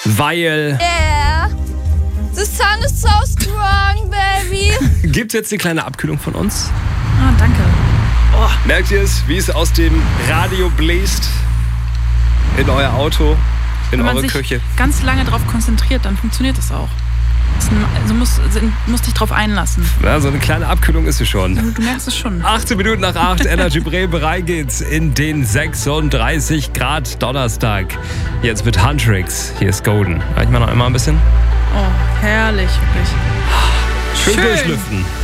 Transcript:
weil... Yeah. The sun is so strong, baby. Gibt's jetzt eine kleine Abkühlung von uns? Ah, danke. Oh, merkt ihr es, wie es aus dem Radio bläst? In euer Auto, in Wenn man eure sich Küche. ganz lange darauf konzentriert, dann funktioniert das auch. Du musst dich drauf einlassen. Ja, so eine kleine Abkühlung ist es schon. Du merkst es schon. 18 Minuten nach 8, Energy Bremen, rein geht's in den 36 Grad Donnerstag. Jetzt mit Huntrix. Hier ist Golden. Ich mach noch einmal ein bisschen. Oh, herrlich, wirklich. Schön durchlüften.